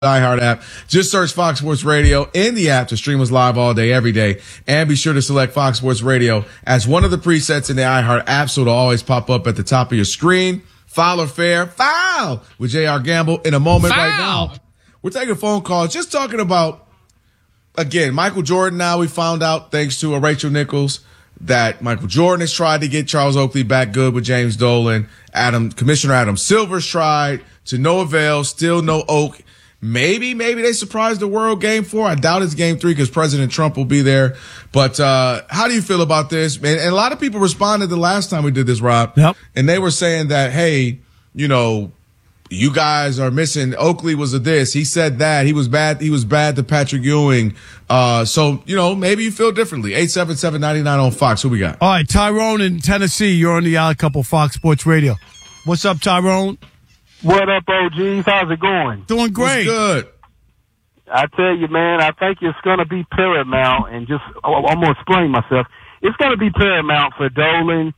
iHeart app. Just search Fox Sports Radio in the app to stream us live all day, every day. And be sure to select Fox Sports Radio as one of the presets in the iHeart app so it'll always pop up at the top of your screen. Foul or fair? Foul! With J.R. Gamble in a moment right now. We're taking phone calls, just talking about, again, Michael Jordan. Now we found out, thanks to Rachel Nichols, that Michael Jordan has tried to get Charles Oakley back good with James Dolan. Commissioner Adam Silver's tried to no avail, still no Oak. Maybe they surprise the world game 4. I doubt it's game 3 because President Trump will be there. But how do you feel about this? And a lot of people responded the last time we did this, Rob. Yep. And they were saying that, hey, you guys are missing. Oakley was a this. He said that. He was bad. He was bad to Patrick Ewing. So, maybe you feel differently. 877-99 on Fox. Who we got? All right, Tyrone in Tennessee. You're on the Odd Couple Fox Sports Radio. What's up, Tyrone? What up, OGs? How's it going? Doing great. Good. I tell you, man, I think it's going to be paramount, and I'm going to explain myself. It's going to be paramount for Dolan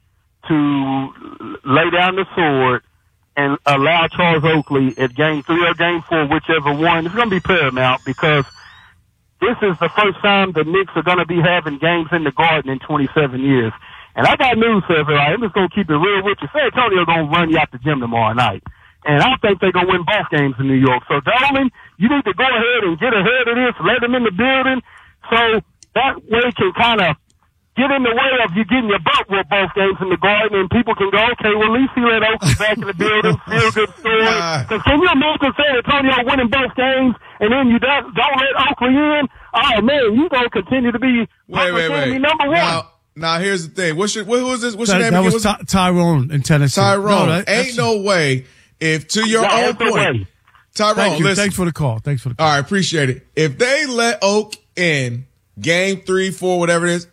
to lay down the sword and allow Charles Oakley at game 3 or game 4, whichever one. It's going to be paramount because this is the first time the Knicks are going to be having games in the Garden in 27 years. And I got news for everybody. I'm just going to keep it real with you. San Antonio going to run you out the gym tomorrow night. And I think they're going to win both games in New York. So, Dolan, you need to go ahead and get ahead of this, let them in the building, so that way can kind of get in the way of you getting your butt with both games in the Garden, and people can go, okay, well, at least he let Oakley back in the building, feel good story. Because can you imagine San Antonio winning both games, and then you don't let Oakley in? Oh, man, you're going to continue to be wait. number one. Now, here's the thing. Who is this? What's your name? That was Tyrone in Tennessee. Tyrone. Ain't no way. If to your own point, Tyrone, listen. Thanks for the call. All right, appreciate it. If they let Oak in game 3, 4, whatever it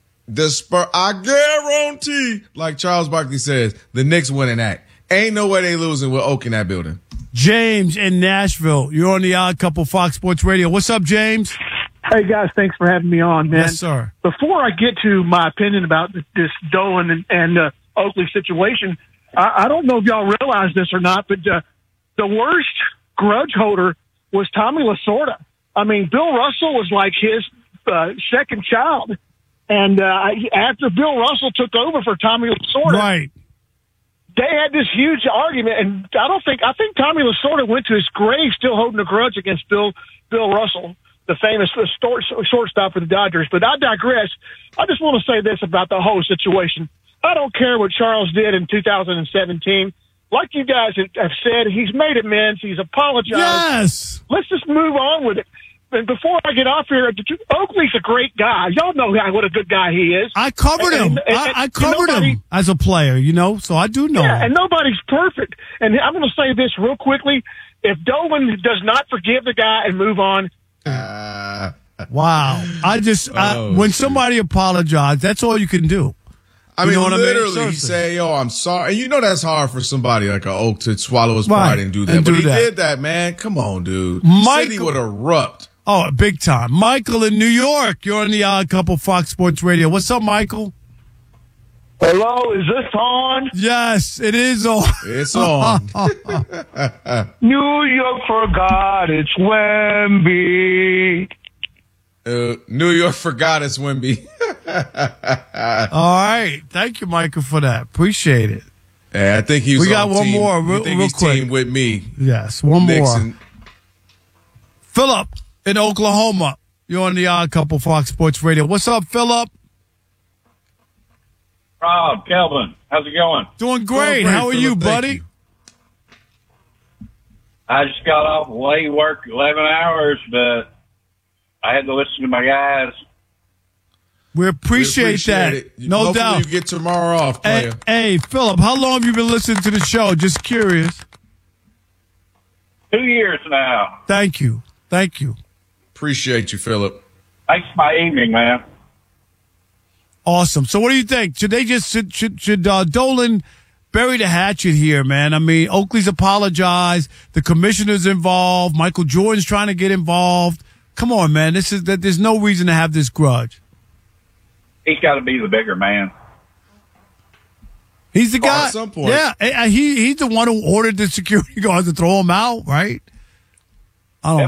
is, I guarantee, like Charles Barkley says, the Knicks winning that. Ain't no way they losing with Oak in that building. James in Nashville. You're on the Odd Couple Fox Sports Radio. What's up, James? Hey, guys, thanks for having me on, man. Yes, sir. Before I get to my opinion about this Dolan and Oakley situation, I don't know if y'all realize this or not, but the worst grudge holder was Tommy Lasorda. I mean, Bill Russell was like his second child. And after Bill Russell took over for Tommy Lasorda, right, they had this huge argument. And I think Tommy Lasorda went to his grave still holding a grudge against Bill Russell, the famous shortstop for the Dodgers. But I digress. I just want to say this about the whole situation. I don't care what Charles did in 2017. Like you guys have said, he's made amends. He's apologized. Yes. Let's just move on with it. And before I get off here, Oakley's a great guy. Y'all know what a good guy he is. I covered him. I covered him as a player, so I do know. Yeah, and nobody's perfect. And I'm going to say this real quickly. If Dolan does not forgive the guy and move on. Wow. When somebody apologizes, that's all you can do. I mean, literally say, I'm sorry. And that's hard for somebody like an Oak to swallow his pride and do that. But he did that, man. Come on, dude. City would erupt. Oh, big time. Michael in New York. You're on the Odd Couple Fox Sports Radio. What's up, Michael? Hello, is this on? Yes, it is on. It's on. New York forgot it's Wemby. New York forgot it's Wemby. All right. Thank you, Michael, for that. Appreciate it. Yeah, I think he's We got one more real quick. Team with me. Yes, one more. Philip in Oklahoma. You're on the Odd Couple Fox Sports Radio. What's up, Philip? Rob, Kelvin, how's it going? Doing great. How are you, buddy? I just got off late work, 11 hours, but I had to listen to my guys. We appreciate that. It. No Hopefully doubt. You get tomorrow off, player. Hey, Philip, how long have you been listening to the show? Just curious. 2 years now. Thank you. Appreciate you, Philip. Makes my evening, man. Awesome. So what do you think? Should they should Dolan bury the hatchet here, man? I mean, Oakley's apologized. The commissioner's involved. Michael Jordan's trying to get involved. Come on, man. There's no reason to have this grudge. He's got to be the bigger man. He's the guy. At some point. Yeah, he's the one who ordered the security guards to throw him out, right? I don't